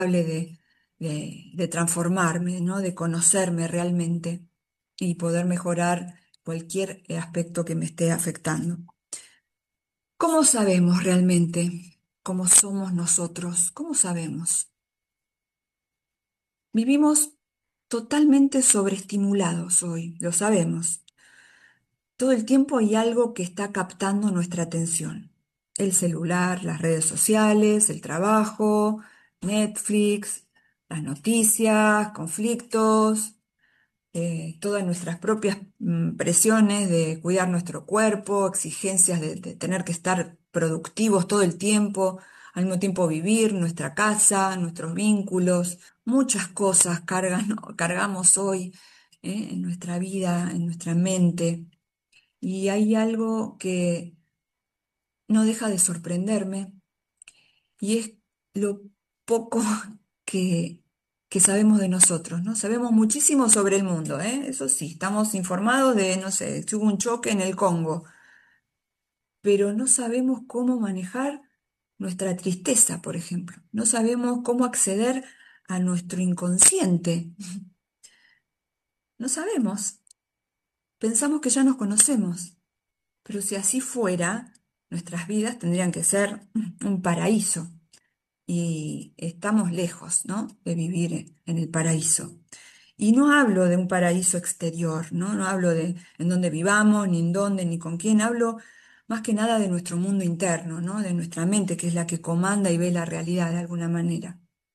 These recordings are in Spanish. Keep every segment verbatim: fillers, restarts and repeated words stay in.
de, de, de transformarme, ¿no? De conocerme realmente y poder mejorar cualquier aspecto que me esté afectando. ¿Cómo sabemos realmente cómo somos nosotros? ¿Cómo sabemos? Vivimos totalmente sobreestimulados hoy, lo sabemos. Todo el tiempo hay algo que está captando nuestra atención. El celular, las redes sociales, el trabajo, Netflix, las noticias, conflictos, eh, todas nuestras propias mm, presiones de cuidar nuestro cuerpo, exigencias de, de tener que estar productivos todo el tiempo, al mismo tiempo vivir, nuestra casa, nuestros vínculos, muchas cosas cargan, cargamos hoy, eh, en nuestra vida, en nuestra mente. Y hay algo que no deja de sorprenderme y es lo poco que, que sabemos de nosotros, ¿no? Sabemos muchísimo sobre el mundo, ¿eh? Eso sí, estamos informados de, no sé, si hubo un choque en el Congo, pero no sabemos cómo manejar nuestra tristeza, por ejemplo. No sabemos cómo acceder a nuestro inconsciente. No sabemos. Pensamos que ya nos conocemos. Pero si así fuera, nuestras vidas tendrían que ser un paraíso y estamos lejos, ¿no? De vivir en el paraíso. Y no hablo de un paraíso exterior, ¿no? No hablo de en dónde vivamos, ni en dónde, ni con quién. Hablo más que nada de nuestro mundo interno, ¿no? De nuestra mente, que es la que comanda y ve la realidad de alguna manera.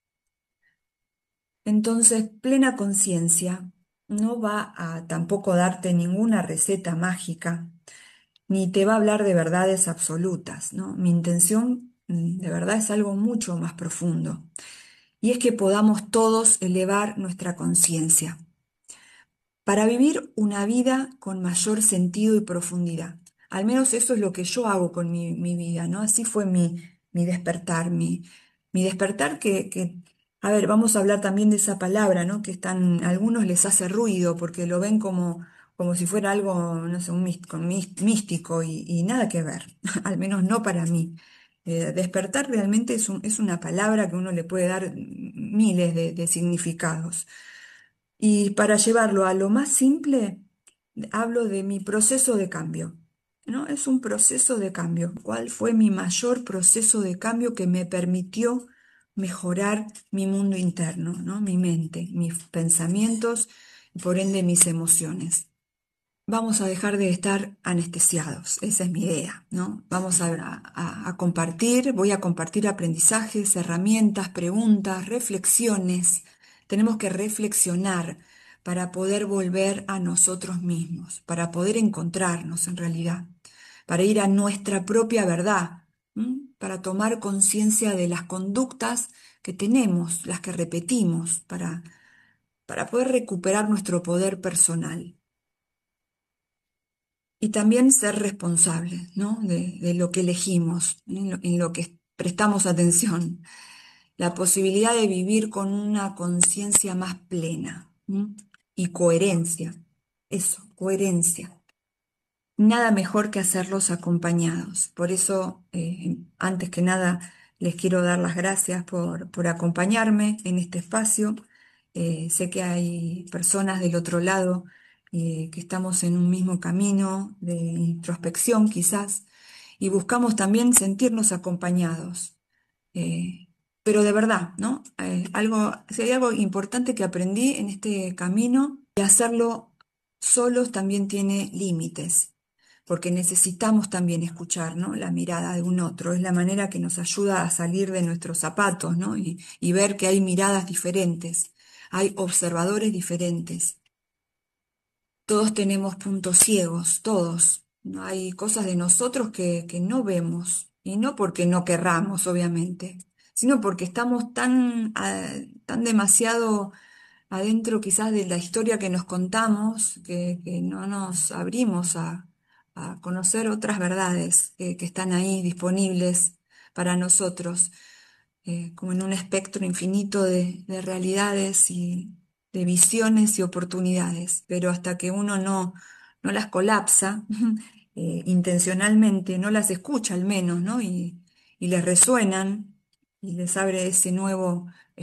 Entonces, plena conciencia no va a tampoco darte ninguna receta mágica ni te va a hablar de verdades absolutas, ¿no? Mi intención, mm, de verdad, es algo mucho más profundo, y es que podamos todos elevar nuestra conciencia para vivir una vida con mayor sentido y profundidad. Al menos eso es lo que yo hago con mi, mi vida, ¿no? Así fue mi, mi despertar, mi, mi despertar que, que, a ver, vamos a hablar también de esa palabra, ¿no? Que están, a algunos les hace ruido porque lo ven como, como si fuera algo, no sé, un místico, mís- místico y, y nada que ver, al menos no para mí. Eh, despertar realmente es un- es una palabra que uno le puede dar miles de de significados. Y para llevarlo a lo más simple, hablo de mi proceso de cambio, ¿no? Es un proceso de cambio. ¿Cuál fue mi mayor proceso de cambio que me permitió mejorar mi mundo interno, ¿no? Mi mente, mis pensamientos y por ende mis emociones? Vamos a dejar de estar anestesiados, esa es mi idea, ¿no? Vamos a, a- a compartir, voy a compartir aprendizajes, herramientas, preguntas, reflexiones. Tenemos que reflexionar para poder volver a nosotros mismos, para poder encontrarnos en realidad, para ir a nuestra propia verdad, ¿m? Para tomar conciencia de las conductas que tenemos, las que repetimos, para, para poder recuperar nuestro poder personal. Y también ser responsables, ¿no? de, de lo que elegimos, en lo, en lo que prestamos atención. La posibilidad de vivir con una conciencia más plena, ¿m? Y coherencia. Eso, coherencia. Nada mejor que hacerlos acompañados. Por eso, eh, antes que nada, les quiero dar las gracias por, por acompañarme en este espacio. Eh, sé que hay personas del otro lado, eh, que estamos en un mismo camino de introspección quizás, y buscamos también sentirnos acompañados. Eh, pero de verdad, ¿no? Eh, algo, si hay algo importante que aprendí en este camino, y hacerlo solos también tiene límites, porque necesitamos también escuchar, ¿no? La mirada de un otro, es la manera que nos ayuda a salir de nuestros zapatos, ¿no? Y, y ver que hay miradas diferentes, hay observadores diferentes. Todos tenemos puntos ciegos, todos. No hay cosas de nosotros que, que no vemos, y no porque no querramos, obviamente, sino porque estamos tan, ah, tan demasiado adentro quizás de la historia que nos contamos, que, que no nos abrimos a, a conocer otras verdades que, que están ahí disponibles para nosotros, eh, como en un espectro infinito de, de realidades y de visiones y oportunidades. Pero hasta que uno no, no las colapsa, eh, intencionalmente, no las escucha al menos, ¿no? Y, y les resuenan y les abre ese nuevo